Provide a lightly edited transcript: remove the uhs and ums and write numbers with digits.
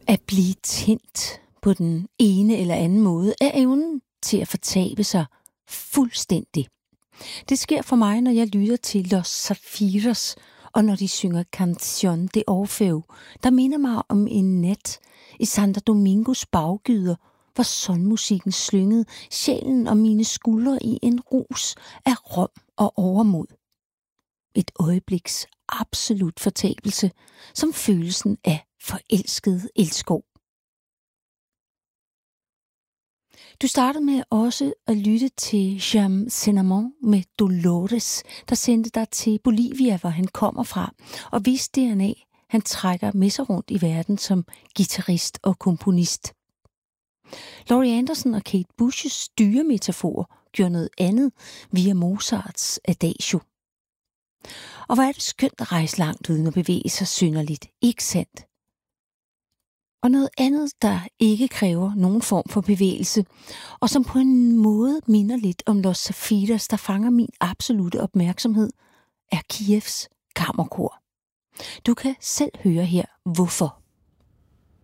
At blive tændt på den ene eller anden måde er evnen til at fortabe sig fuldstændig. Det sker for mig, når jeg lytter til Los Zafiros, og når de synger Canción de Orfeo, der minder mig om en nat i Santo Domingos baggyder, hvor sonmusikken slyngede sjælen og mine skuldre i en rus af rom og overmod. Et øjebliks absolut fortabelse, som følelsen af forelsket elskov. Du startede med også at lytte til Jam Cinnamon med Dolores, der sendte dig til Bolivia, hvor han kommer fra, og viste DNA, han trækker med sig rundt i verden som guitarist og komponist. Laurie Anderson og Kate Bush's dyremetafor gjorde noget andet via Mozarts Adagio. Og hvor er det skønt at rejse langt uden at bevæge sig synderligt, ikke sandt? Og noget andet, der ikke kræver nogen form for bevægelse, og som på en måde minder lidt om Los Zafiros, der fanger min absolute opmærksomhed, er Kievs kammerkor. Du kan selv høre her, hvorfor.